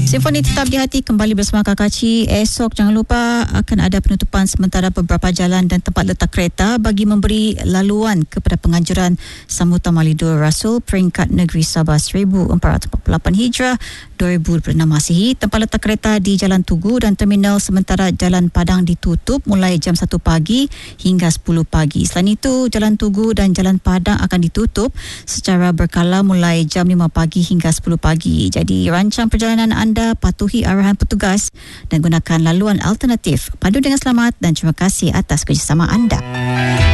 Simfoni Tetap di Hati kembali bersama Kakaci. Esok jangan lupa akan ada penutupan sementara beberapa jalan dan tempat letak kereta bagi memberi laluan kepada penganjuran sambutan Maulidur Rasul peringkat negeri Sabah 1448 Hijrah 2026 Masihi. Tempat letak kereta di Jalan Tugu dan terminal sementara Jalan Padang ditutup mulai jam 1 pagi hingga 10 pagi. Selain itu, Jalan Tugu dan Jalan Padang akan ditutup secara berkala mulai jam 5 pagi hingga 10 pagi. Jadi, rancang perjalanan anda, patuhi arahan petugas dan gunakan laluan alternatif. Padu dengan selamat dan terima kasih atas kerjasama anda.